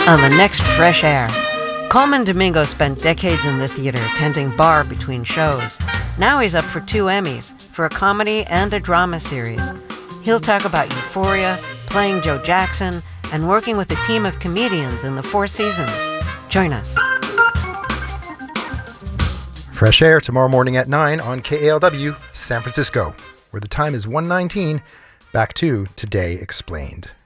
On the next Fresh Air, Coleman Domingo spent decades in the theater tending bar between shows. Now he's up for 2 Emmys, for a comedy and a drama series. He'll talk about Euphoria, playing Joe Jackson, and working with a team of comedians in the 4 seasons. Join us. Fresh Air tomorrow morning at 9 on KALW, San Francisco, where the time is 1:19. Back to Today Explained.